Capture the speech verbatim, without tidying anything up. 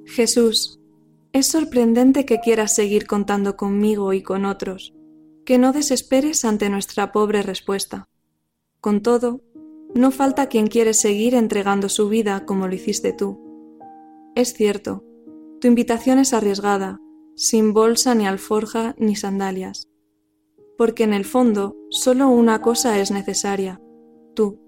Jesús, es sorprendente que quieras seguir contando conmigo y con otros, que no desesperes ante nuestra pobre respuesta. Con todo, no falta quien quiere seguir entregando su vida como lo hiciste tú. Es cierto, tu invitación es arriesgada, sin bolsa ni alforja ni sandalias, porque en el fondo solo una cosa es necesaria, tú.